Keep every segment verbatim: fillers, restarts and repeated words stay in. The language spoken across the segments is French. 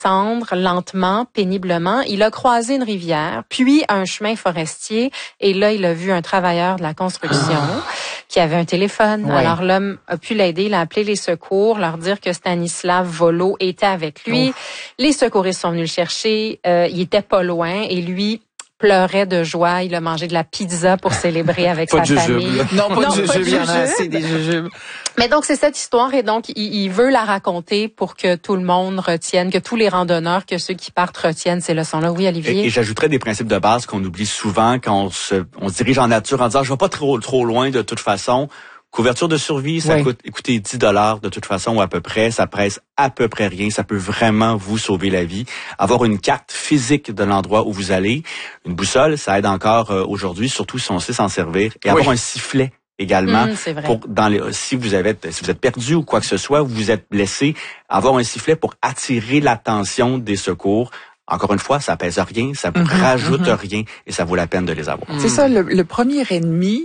tendre lentement, péniblement. Il a croisé une rivière, puis un chemin forestier, et là, il a vu un travailleur de la construction ah. qui avait un téléphone. Ouais. Alors, l'homme a pu l'aider, il a appelé les secours, leur dire que Stanislav Volo était avec lui. Ouf. Les secouristes sont venus le chercher, euh, il était pas loin, et lui pleurait de joie. Il a mangé de la pizza pour célébrer avec sa famille. Non, pas non, de jujubes, il y en a assez des jujubes. Mais donc, c'est cette histoire et donc, il, il veut la raconter pour que tout le monde retienne, que tous les randonneurs, que ceux qui partent retiennent ces leçons-là. Oui, Olivier? Et, et j'ajouterais des principes de base qu'on oublie souvent quand on se, on se dirige en nature en disant « je vais pas trop, trop loin de toute façon ». Couverture de survie, ça oui. coûte, écoutez, dix dollars de toute façon ou à peu près. Ça presse à peu près rien. Ça peut vraiment vous sauver la vie. Avoir une carte physique de l'endroit où vous allez. Une boussole, ça aide encore euh, aujourd'hui, surtout si on sait s'en servir. Et oui. avoir un sifflet également. Mmh, c'est vrai. Pour, dans les, si vous avez, si vous êtes perdu ou quoi que ce soit, vous vous êtes blessé, avoir un sifflet pour attirer l'attention des secours. Encore une fois, ça pèse rien, ça vous mmh, rajoute mmh. rien et ça vaut la peine de les avoir. Mmh. C'est ça, le, le premier ennemi,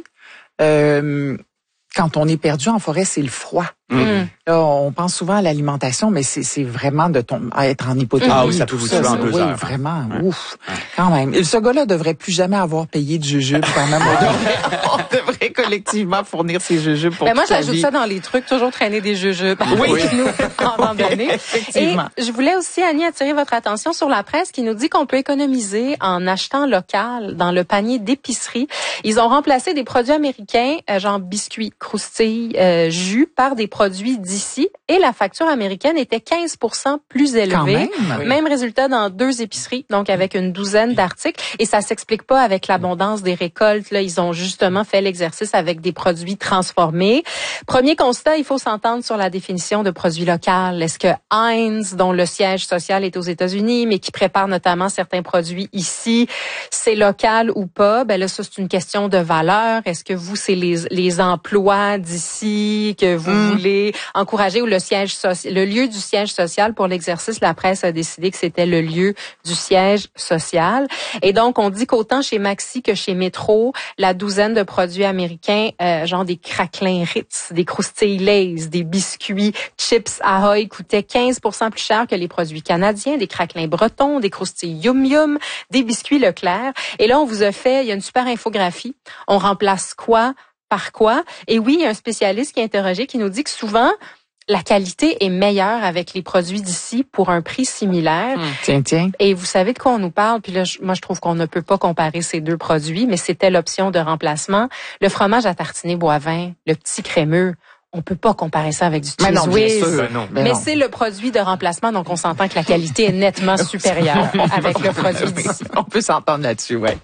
euh, quand on est perdu en forêt, c'est le froid. Mmh. Là, on pense souvent à l'alimentation, mais c'est, c'est vraiment de tomber, à être en hypothermie. Ah oui, ça peut vous tuer en deux oui, heures. vraiment. Ouais. Ouf. Ouais. Quand même. Et ce gars-là devrait plus jamais avoir payé de jujubes quand même. On devrait, on devrait collectivement fournir ses jujubes pour ben moi, toute j'ajoute vie. ça dans les trucs, toujours traîner des jujubes. Oui. Avec nous, en randonnée. Effectivement. Et je voulais aussi, Annie, attirer votre attention sur la presse qui nous dit qu'on peut économiser en achetant local dans le panier d'épicerie. Ils ont remplacé des produits américains, euh, genre biscuits, croustilles, euh, jus, par des produits d'ici. Et la facture américaine était quinze pour cent plus élevée. Quand même, oui. Même résultat dans deux épiceries, donc avec une douzaine d'articles. Et ça s'explique pas avec l'abondance des récoltes. Là, ils ont justement fait l'exercice avec des produits transformés. Premier constat, il faut s'entendre sur la définition de produit local. Est-ce que Heinz, dont le siège social est aux États-Unis, mais qui prépare notamment certains produits ici, c'est local ou pas? Ben là, ça, c'est une question de valeur. Est-ce que vous, c'est les, les emplois d'ici que vous mm. voulez encourager ou le siège social, le lieu du siège social pour l'exercice, la presse a décidé que c'était le lieu du siège social. Et donc, on dit qu'autant chez Maxi que chez Metro, la douzaine de produits américains, euh, genre des craquelins Ritz, des croustilles Lay's, des biscuits Chips Ahoy coûtaient quinze pour cent plus cher que les produits canadiens, des craquelins bretons, des croustilles Yum Yum, des biscuits Leclerc. Et là, on vous a fait, il y a une super infographie. On remplace quoi par quoi? Et oui, il y a un spécialiste qui est interrogé qui nous dit que souvent, la qualité est meilleure avec les produits d'ici pour un prix similaire. Mmh. Tiens, tiens. Et vous savez de quoi on nous parle? Puis là, je, moi, je trouve qu'on ne peut pas comparer ces deux produits, mais c'était l'option de remplacement. Le fromage à tartiner Boivin, le petit crémeux, on peut pas comparer ça avec du mais non, bien Cheese sûr, Whiz. non, mais mais non. C'est le produit de remplacement, donc on s'entend que la qualité est nettement supérieure avec le produit d'ici. On peut s'entendre là-dessus, ouais.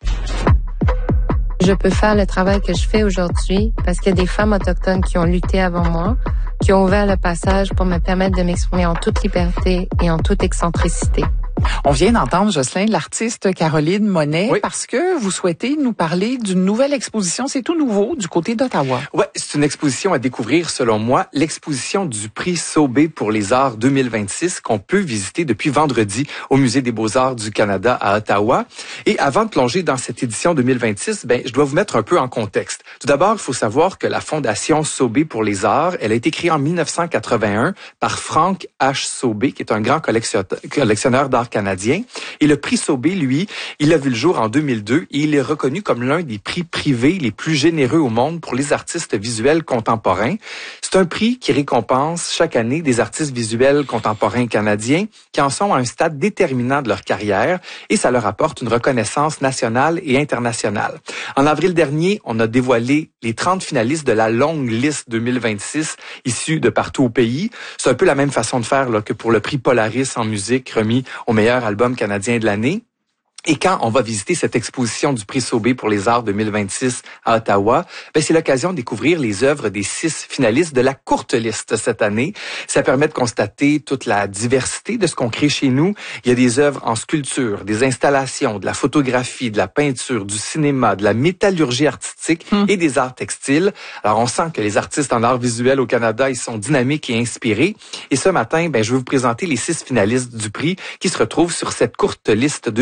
Je peux faire le travail que je fais aujourd'hui parce qu'il y a des femmes autochtones qui ont lutté avant moi, qui ont ouvert le passage pour me permettre de m'exprimer en toute liberté et en toute excentricité. On vient d'entendre, Jocelyn, l'artiste Caroline Monet, oui. parce que vous souhaitez nous parler d'une nouvelle exposition. C'est tout nouveau du côté d'Ottawa. Ouais, c'est une exposition à découvrir, selon moi, l'exposition du prix Sauvé pour les arts deux mille vingt-six qu'on peut visiter depuis vendredi au Musée des Beaux-Arts du Canada à Ottawa. Et avant de plonger dans cette édition deux mille vingt-six, ben, je dois vous mettre un peu en contexte. Tout d'abord, il faut savoir que la Fondation Sauvé pour les arts, elle a été créée en dix-neuf cent quatre-vingt-un par Frank H. Sauvé, qui est un grand collectionneur d'art canadien. Et le prix Sauvé, lui, il a vu le jour en deux mille deux et il est reconnu comme l'un des prix privés les plus généreux au monde pour les artistes visuels contemporains. C'est un prix qui récompense chaque année des artistes visuels contemporains canadiens qui en sont à un stade déterminant de leur carrière et ça leur apporte une reconnaissance nationale et internationale. En avril dernier, on a dévoilé les trente finalistes de la longue liste deux mille vingt-six issus de partout au pays. C'est un peu la même façon de faire là, que pour le prix Polaris en musique remis au meilleur album canadien de l'année. Et quand on va visiter cette exposition du prix Sauvé pour les arts deux mille vingt-six à Ottawa, ben c'est l'occasion de découvrir les œuvres des six finalistes de la courte liste cette année. Ça permet de constater toute la diversité de ce qu'on crée chez nous. Il y a des œuvres en sculpture, des installations, de la photographie, de la peinture, du cinéma, de la métallurgie artistique hum. et des arts textiles. Alors on sent que les artistes en art visuel au Canada, ils sont dynamiques et inspirés. Et ce matin, ben je vais vous présenter les six finalistes du prix qui se retrouvent sur cette courte liste deux mille vingt-six.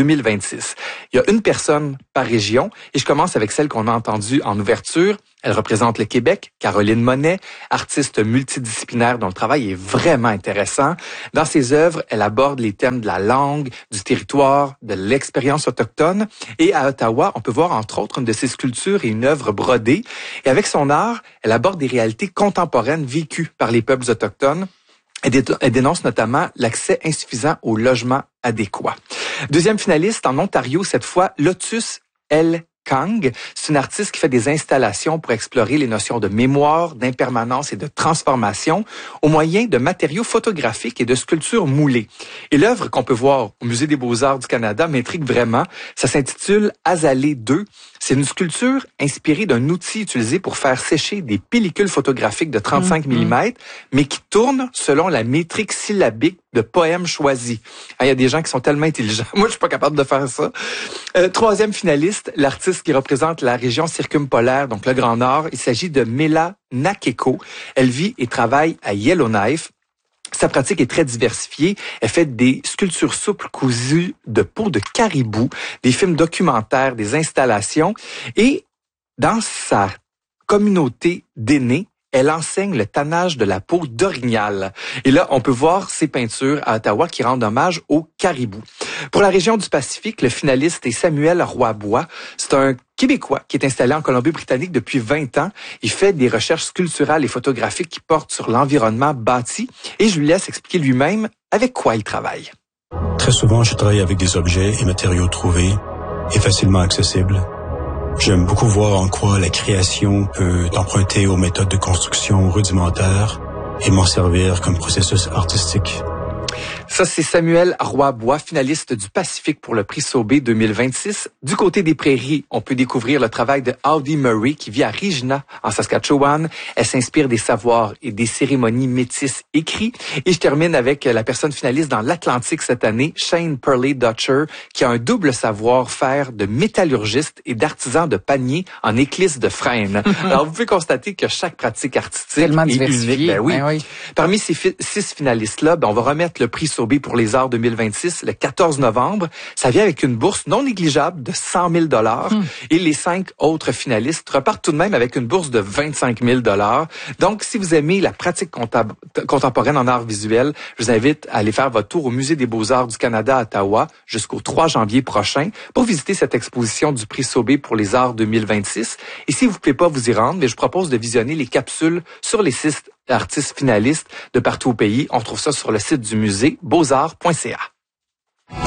vingt-six. Il y a une personne par région et je commence avec celle qu'on a entendue en ouverture. Elle représente le Québec, Caroline Monet, artiste multidisciplinaire dont le travail est vraiment intéressant. Dans ses œuvres, elle aborde les thèmes de la langue, du territoire, de l'expérience autochtone. Et à Ottawa, on peut voir entre autres une de ses sculptures et une œuvre brodée. Et avec son art, elle aborde des réalités contemporaines vécues par les peuples autochtones. Elle dénonce notamment l'accès insuffisant au logement adéquat. Deuxième finaliste en Ontario, cette fois, Lotus L. Kang. C'est une artiste qui fait des installations pour explorer les notions de mémoire, d'impermanence et de transformation au moyen de matériaux photographiques et de sculptures moulées. Et l'œuvre qu'on peut voir au Musée des Beaux-Arts du Canada m'intrigue vraiment. Ça s'intitule Azalée deux. C'est une sculpture inspirée d'un outil utilisé pour faire sécher des pellicules photographiques de trente-cinq millimètres, mais qui tourne selon la métrique syllabique de poèmes choisis. Il y a des gens qui sont tellement intelligents. Moi, je suis pas capable de faire ça. Euh, troisième finaliste, l'artiste qui représente la région circumpolaire, donc le Grand Nord. Il s'agit de Mela Nakeko. Elle vit et travaille à Yellowknife. Sa pratique est très diversifiée. Elle fait des sculptures souples cousues de peau de caribou, des films documentaires, des installations. Et dans sa communauté d'aînés, elle enseigne le tannage de la peau d'orignal. Et là, on peut voir ses peintures à Ottawa qui rendent hommage au caribou. Pour la région du Pacifique, le finaliste est Samuel Roy-Bois. C'est un Québécois qui est installé en Colombie-Britannique depuis vingt ans. Il fait des recherches sculpturales et photographiques qui portent sur l'environnement bâti. Et je lui laisse expliquer lui-même avec quoi il travaille. Très souvent, je travaille avec des objets et matériaux trouvés et facilement accessibles. J'aime beaucoup voir en quoi la création peut emprunter aux méthodes de construction rudimentaires et m'en servir comme processus artistique. Ça, c'est Samuel Roy-Bois, finaliste du Pacifique pour le prix Sauvé deux mille vingt-six. Du côté des prairies, on peut découvrir le travail de Audie Murray qui vit à Regina, en Saskatchewan. Elle s'inspire des savoirs et des cérémonies métisses écrits. Et je termine avec la personne finaliste dans l'Atlantique cette année, Shane Purley Dutcher, qui a un double savoir-faire de métallurgiste et d'artisan de panier en éclisse de frêne. Alors, vous pouvez constater que chaque pratique artistique tellement est unique. Ben oui. Ben oui. Parmi ces fi- six finalistes-là, ben, on va remettre le prix Sauvé pour les arts deux mille vingt-six le quatorze novembre. Ça vient avec une bourse non négligeable de cent mille dollars hum. Et les cinq autres finalistes repartent tout de même avec une bourse de vingt-cinq mille dollars. Donc, si vous aimez la pratique compta- contemporaine en art visuel, je vous invite à aller faire votre tour au Musée des Beaux-Arts du Canada à Ottawa jusqu'au trois janvier prochain pour visiter cette exposition du prix Sauvé pour les arts deux mille vingt-six. Et si vous ne pouvez pas vous y rendre, mais je propose de visionner les capsules sur les six artistes finalistes de partout au pays. On trouve ça sur le site du musée beauxarts point c a.